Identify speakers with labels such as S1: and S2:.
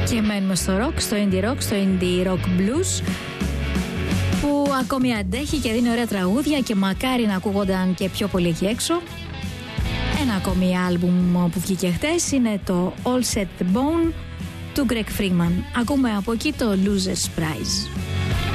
S1: Και μένουμε στο rock, στο indie rock blues, που ακόμη αντέχει και δίνει ωραία τραγούδια και μακάρι να ακούγονταν και πιο πολύ εκεί έξω. Ένα ακόμη άλμπουμ που βγήκε χτες είναι το All Set the Bone του Greg Freeman. Ακούμε από εκεί το Loser's Prize.